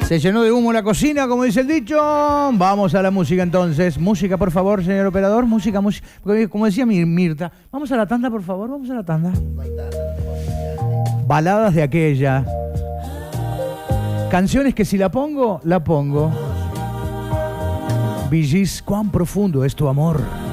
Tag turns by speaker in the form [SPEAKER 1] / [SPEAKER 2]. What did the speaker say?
[SPEAKER 1] Se llenó de humo la cocina, como dice el dicho. Vamos a la música entonces. Música, por favor, señor operador. Música. Como decía Mirta. Vamos a la tanda, por favor. Vamos a la tanda. Baladas de aquella. Canciones que si la pongo, la pongo. Bee Gees, cuán profundo es tu amor.